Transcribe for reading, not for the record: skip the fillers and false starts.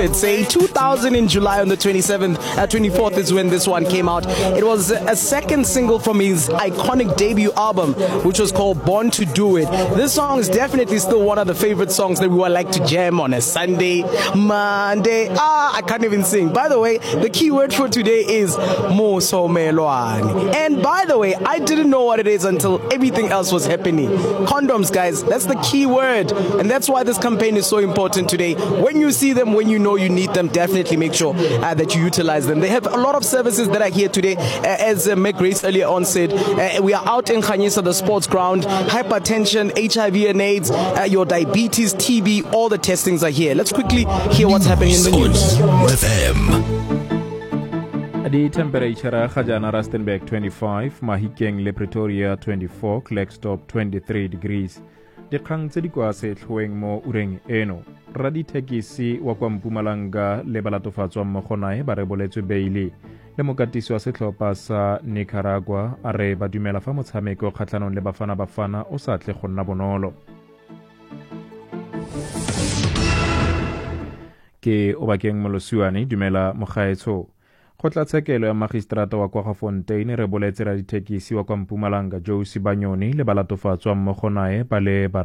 It's a 2000 in July on the 24th is when this one came out. It was a second single from his iconic debut album, which was called Born to Do It. This song is definitely still one of the favorite songs that we would like to jam on a Sunday, Monday. I can't even sing. By the way, the key word for today is Moso Melwane. And by the way, I didn't know what it is until everything else was happening. Condoms, guys, that's the key word. And that's why this campaign is so important today. When you see them, when you know you need them, definitely make sure that you utilize them. They have a lot of services that are here today. As Meg Grace earlier on said, we are out in Khanyisa, the sports ground. Hypertension, HIV and AIDS, your diabetes, TB, all the testings are here. Let's quickly hear what's happening in the news. The temperature ga jana Rustenburg 25, Mahikeng le Pretoria 24, Klerksdorp 23 degrees. Dikgang tse di kwa setlhoeng mo ureng eno. Raditekisi wa kwa Mpumalanga le balatofatswa mmogo nae ba reboletswe beile. Le mokatisi wa setlhopha sa Nicaragua a re ba dumela fa motshameko kgatlhanong le bafana o sa tle go nna bonolo. Ke Obakeng Molosiwane dumela mogaetsho. Kgotlatshekelo ya magistrata wa kwa Gafontein re boletse raditekisi wa kwa Mpumalanga Joe Sibanyoni le balatofatswa mmogo nae ba le